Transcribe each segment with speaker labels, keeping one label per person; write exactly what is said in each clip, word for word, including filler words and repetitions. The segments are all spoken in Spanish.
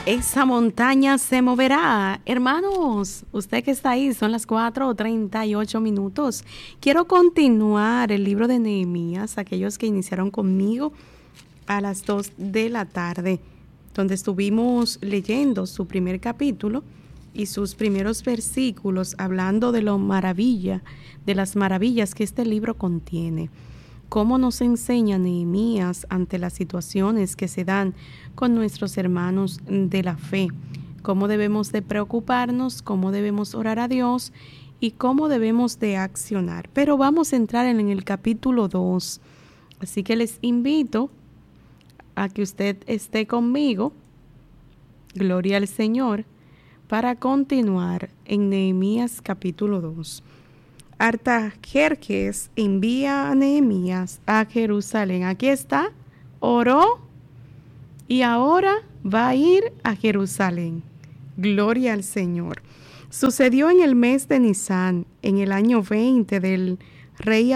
Speaker 1: Esa montaña se moverá. Hermanos, usted que está ahí, son las cuatro treinta y ocho minutos. Quiero continuar el libro de Nehemías, aquellos que iniciaron conmigo a las dos de la tarde, donde estuvimos leyendo su primer capítulo y sus primeros versículos, hablando de lo maravilla, de las maravillas que este libro contiene. Cómo nos enseña Nehemías ante las situaciones que se dan con nuestros hermanos de la fe, cómo debemos de preocuparnos, cómo debemos orar a Dios y cómo debemos de accionar. Pero vamos a entrar en el capítulo dos, así que les invito a que usted esté conmigo, gloria al Señor, para continuar en Nehemías capítulo dos. Artajerjes envía a Nehemías a Jerusalén. Aquí está, oró y ahora va a ir a Jerusalén. Gloria al Señor. Sucedió en el mes de Nisán, en el año veinte del rey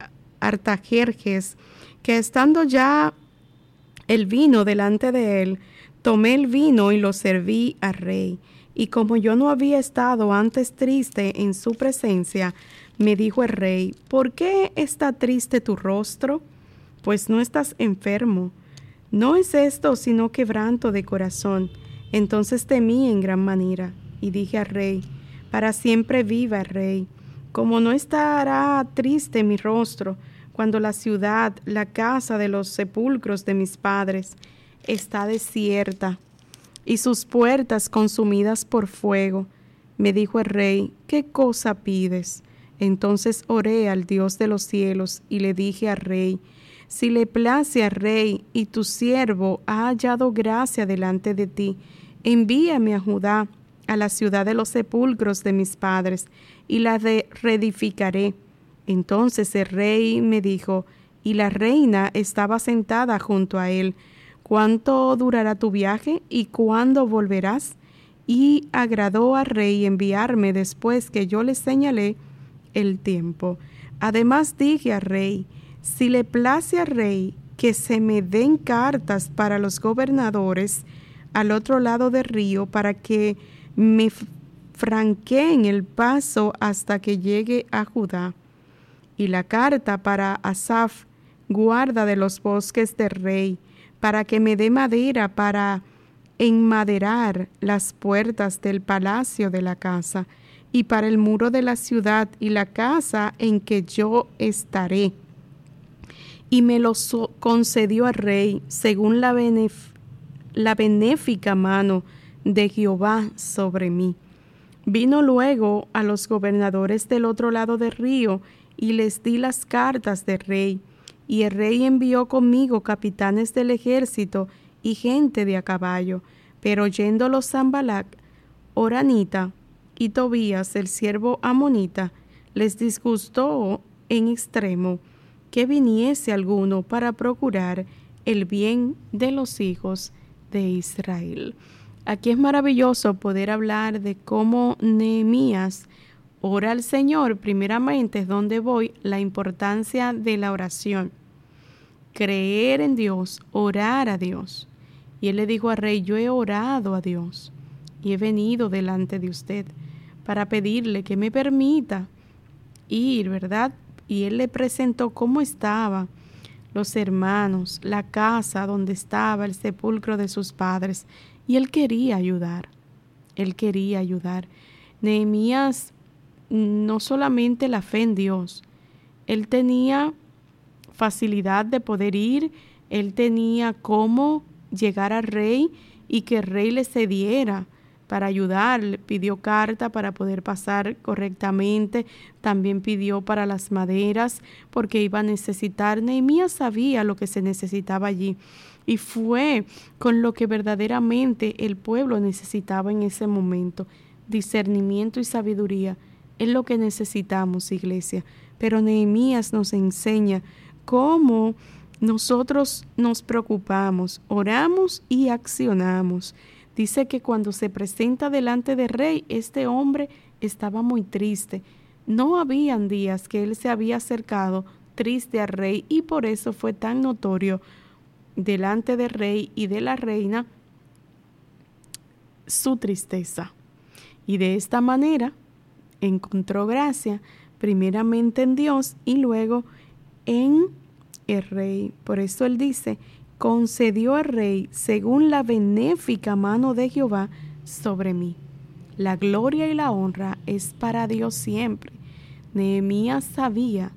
Speaker 1: Artajerjes, que estando ya el vino delante de él, tomé el vino y lo serví al rey. Y como yo no había estado antes triste en su presencia, me dijo el rey: ¿por qué está triste tu rostro? Pues no estás enfermo. No es esto sino quebranto de corazón. Entonces temí en gran manera, y dije al rey: para siempre viva el rey. Como no estará triste mi rostro, cuando la ciudad, la casa de los sepulcros de mis padres, está desierta, y sus puertas consumidas por fuego. Me dijo el rey: ¿qué cosa pides? Entonces oré al Dios de los cielos y le dije al rey: si le place al rey y tu siervo ha hallado gracia delante de ti, envíame a Judá, a la ciudad de los sepulcros de mis padres, y la de reedificaré. Entonces el rey me dijo, y la reina estaba sentada junto a él: ¿cuánto durará tu viaje y cuándo volverás? Y agradó al rey enviarme después que yo le señalé el tiempo. Además dije al rey: si le place al rey que se me den cartas para los gobernadores al otro lado del río, para que me franqueen el paso hasta que llegue a Judá. Y la carta para Asaf, guarda de los bosques del rey, para que me dé madera para enmaderar las puertas del palacio de la casa, y para el muro de la ciudad y la casa en que yo estaré. Y me lo so- concedió al rey, según la, benef- la benéfica mano de Jehová sobre mí. Vino luego a los gobernadores del otro lado del río, y les di las cartas del rey. Y el rey envió conmigo capitanes del ejército y gente de a caballo. Pero oyéndolo Sanbalat, Horonita, y Tobías, el siervo amonita, les disgustó en extremo que viniese alguno para procurar el bien de los hijos de Israel. Aquí es maravilloso poder hablar de cómo Nehemías ora al Señor. Primeramente es donde voy, la importancia de la oración. Creer en Dios, orar a Dios. Y él le dijo al rey: yo he orado a Dios y he venido delante de usted para pedirle que me permita ir, ¿verdad? Y él le presentó cómo estaban los hermanos, la casa donde estaba el sepulcro de sus padres. Y él quería ayudar, él quería ayudar. Nehemías, no solamente la fe en Dios, él tenía facilidad de poder ir, él tenía cómo llegar al rey y que el rey le cediera para ayudar. Le pidió carta para poder pasar correctamente, también pidió para las maderas porque iba a necesitar. Nehemías sabía lo que se necesitaba allí y fue con lo que verdaderamente el pueblo necesitaba en ese momento. Discernimiento y sabiduría es lo que necesitamos, iglesia. Pero Nehemías nos enseña cómo nosotros nos preocupamos, oramos y accionamos. Dice que cuando se presenta delante del rey, este hombre estaba muy triste. No habían días que él se había acercado triste al rey, y por eso fue tan notorio delante del rey y de la reina su tristeza. Y de esta manera encontró gracia primeramente en Dios y luego en el rey. Por eso él dice, concedió el rey según la benéfica mano de Jehová sobre mí. La gloria y la honra es para Dios siempre. Nehemías sabía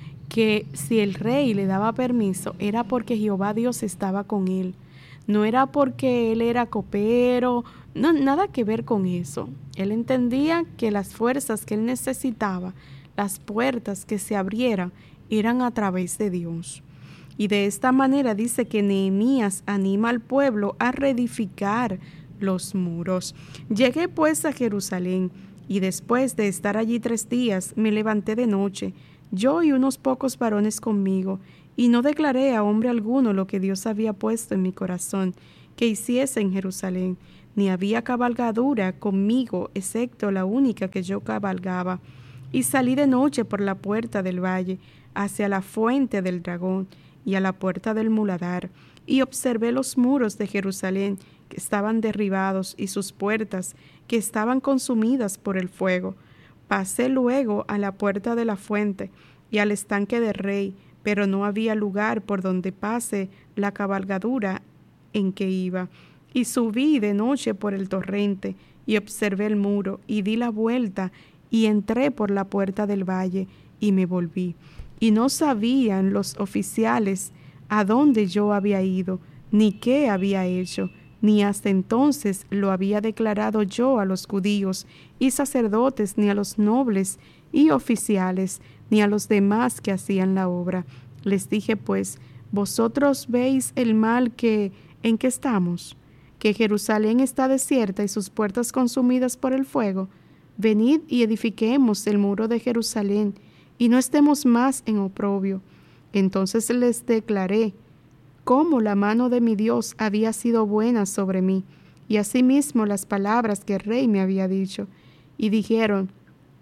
Speaker 1: que si el rey le daba permiso era porque Jehová Dios estaba con él. No era porque él era copero, no, nada que ver con eso. Él entendía que las fuerzas que él necesitaba, las puertas que se abrieran, eran a través de Dios. Y de esta manera dice que Nehemías anima al pueblo a reedificar los muros. Llegué pues a Jerusalén, y después de estar allí tres días, me levanté de noche, yo y unos pocos varones conmigo, y no declaré a hombre alguno lo que Dios había puesto en mi corazón, que hiciese en Jerusalén, ni había cabalgadura conmigo, excepto la única que yo cabalgaba. Y salí de noche por la puerta del valle, hacia la fuente del dragón, y a la puerta del muladar, y observé los muros de Jerusalén, que estaban derribados, y sus puertas, que estaban consumidas por el fuego. Pasé luego a la puerta de la fuente, y al estanque del rey, pero no había lugar por donde pase la cabalgadura en que iba. Y subí de noche por el torrente, y observé el muro, y di la vuelta, y entré por la puerta del valle, y me volví. Y no sabían los oficiales a dónde yo había ido, ni qué había hecho, ni hasta entonces lo había declarado yo a los judíos y sacerdotes, ni a los nobles y oficiales, ni a los demás que hacían la obra. Les dije pues, ¿vosotros veis el mal que en que estamos? ¿Que Jerusalén está desierta y sus puertas consumidas por el fuego? Venid y edifiquemos el muro de Jerusalén, y no estemos más en oprobio. Entonces les declaré cómo la mano de mi Dios había sido buena sobre mí, y asimismo las palabras que el rey me había dicho. Y dijeron,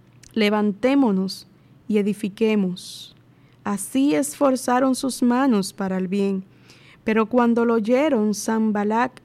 Speaker 1: levantémonos y edifiquemos. Así esforzaron sus manos para el bien. Pero cuando lo oyeron Sanbalat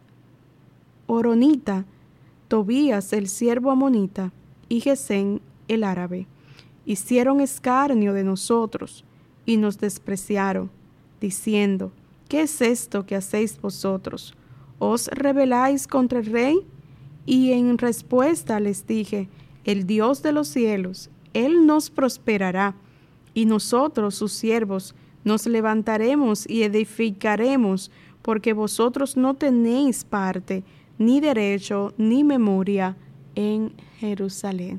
Speaker 1: horonita, Tobías el siervo amonita, y Gesem el árabe, hicieron escarnio de nosotros, y nos despreciaron, diciendo, ¿qué es esto que hacéis vosotros? ¿Os rebeláis contra el rey? Y en respuesta les dije, el Dios de los cielos, Él nos prosperará, y nosotros, sus siervos, nos levantaremos y edificaremos, porque vosotros no tenéis parte, ni derecho, ni memoria en Jerusalén.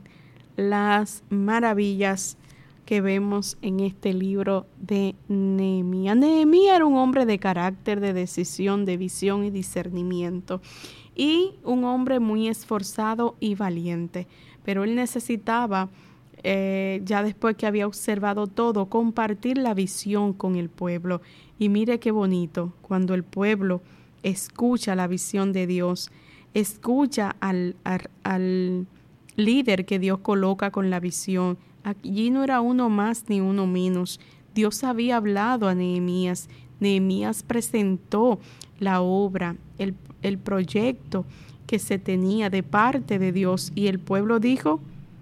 Speaker 1: Las maravillas que vemos en este libro de Nehemías. Nehemías era un hombre de carácter, de decisión, de visión y discernimiento, y un hombre muy esforzado y valiente, pero él necesitaba, eh, ya después que había observado todo, compartir la visión con el pueblo. Y mire qué bonito, cuando el pueblo escucha la visión de Dios, escucha al, al, al líder que Dios coloca con la visión. Allí no era uno más ni uno menos. Dios había hablado a Nehemías. Nehemías presentó la obra, el, el proyecto que se tenía de parte de Dios, y el pueblo dijo,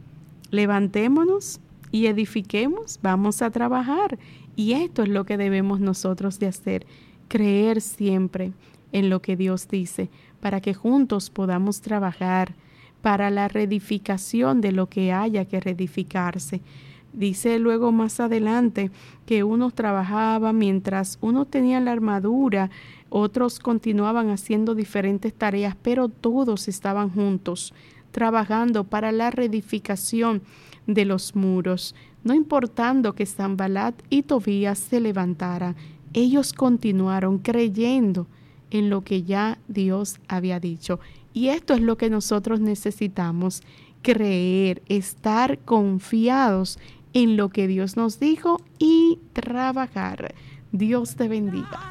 Speaker 1: levantémonos y edifiquemos, vamos a trabajar. Y esto es lo que debemos nosotros de hacer, creer siempre en lo que Dios dice, para que juntos podamos trabajar para la reedificación de lo que haya que reedificarse. Dice luego más adelante que unos trabajaban mientras unos tenían la armadura, otros continuaban haciendo diferentes tareas, pero todos estaban juntos, trabajando para la reedificación de los muros. No importando que Sanbalat y Tobías se levantaran, ellos continuaron creyendo en lo que ya Dios había dicho. Y esto es lo que nosotros necesitamos, creer, estar confiados en lo que Dios nos dijo y trabajar. Dios te bendiga.